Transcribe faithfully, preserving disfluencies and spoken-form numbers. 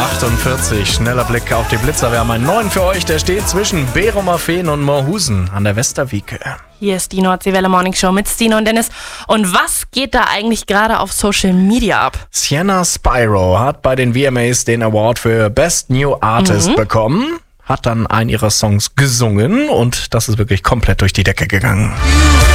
achtundvierzig, schneller Blick auf die Blitzer. Wir haben einen neuen für euch, der steht zwischen Berumerfehn und Moorhusen an der Westerwieke. Hier ist die Nordseewelle Morning Show mit Stino und Dennis. Und was geht da eigentlich gerade auf Social Media ab? Sienna Spyro hat bei den V M As den Award für Best New Artist mhm. bekommen, hat dann einen ihrer Songs gesungen und das ist wirklich komplett durch die Decke gegangen.